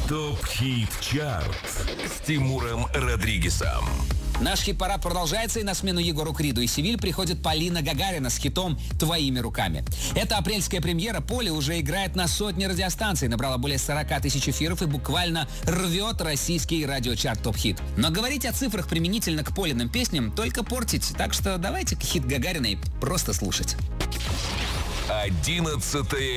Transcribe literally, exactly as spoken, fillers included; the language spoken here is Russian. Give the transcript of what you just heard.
ТОП-хит чарт с Тимуром Родригесом. Наш хит-парад продолжается, и на смену Егору Криду и Севиль приходит Полина Гагарина с хитом «Твоими руками». Эта апрельская премьера Поли уже играет на сотни радиостанций, набрала более сорок тысяч эфиров и буквально рвет российский радиочарт ТОП-хит. Но говорить о цифрах применительно к Полиным песням только портить, так что давайте хит Гагариной просто слушать. Одиннадцатое